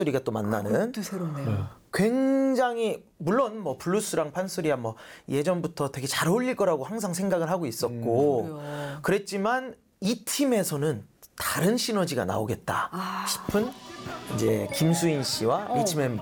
소리가 또 만나는 또 새롭네요. 굉장히 물론 뭐 블루스랑 판소리야 뭐 예전부터 되게 잘 어울릴 거라고 항상 생각을 하고 있었고 그래요. 그랬지만 이 팀에서는 다른 시너지가 나오겠다 싶은 이제 김수인 씨와 리치맨